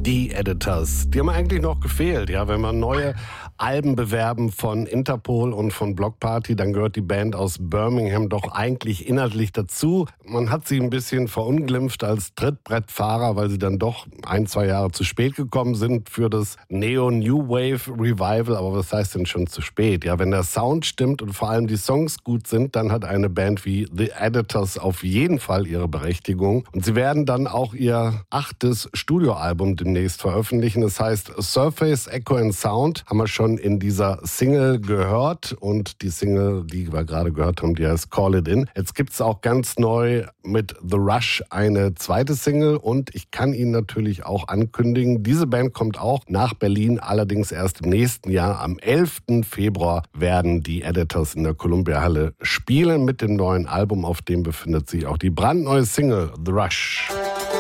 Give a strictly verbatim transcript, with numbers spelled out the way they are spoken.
Die Editors, die haben eigentlich noch gefehlt. Ja, wenn man neue Alben bewerben von Interpol und von Block Party, dann gehört die Band aus Birmingham doch eigentlich inhaltlich dazu. Man hat sie ein bisschen verunglimpft als Trittbrettfahrer, weil sie dann doch ein, zwei Jahre zu spät gekommen sind für das Neo-New Wave Revival. Aber was heißt denn schon zu spät? Ja, wenn der Sound stimmt und vor allem die Songs gut sind, dann hat eine Band wie The Editors auf jeden Fall ihre Berechtigung. Und sie werden dann auch ihr achtes Studioalbum demnächst veröffentlichen. Das heißt Surface, Echo and Sound haben wir schon in dieser Single gehört. Und die Single, die wir gerade gehört haben, die heißt Call It In. Jetzt gibt es auch ganz neu mit The Rush eine zweite Single. Und ich kann Ihnen natürlich auch ankündigen, diese Band kommt auch nach Berlin, allerdings erst im nächsten Jahr. Am elften Februar werden die Editors in der Columbia Halle spielen mit dem neuen Album. Auf dem befindet sich auch die brandneue Single The Rush.